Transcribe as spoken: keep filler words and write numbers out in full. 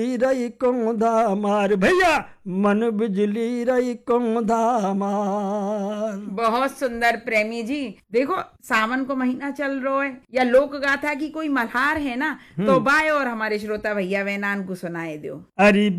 रही कौंधा मार भैया, मन बिजली रही कौंधा मार। बहुत सुंदर प्रेमी जी। देखो सावन को महीना चल रहा है, या लोक गाथा की कोई मल्हार है ना, तो बाय और हमारे श्रोता भैया बहनान को सुनाए दो। अरे